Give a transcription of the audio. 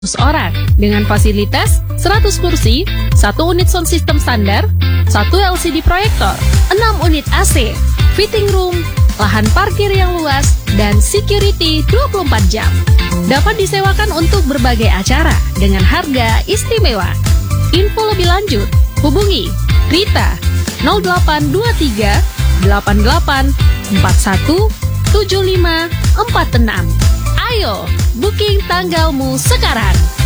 orang dengan fasilitas 100 kursi, 1 unit sound system standar, 1 LCD proyektor, 6 unit AC, fitting room, lahan parkir yang luas, dan security 24 jam. Dapat disewakan untuk berbagai acara dengan harga istimewa. Info lebih lanjut, hubungi Rita 0823 88 41 75 46. Ayo, booking tanggalmu sekarang.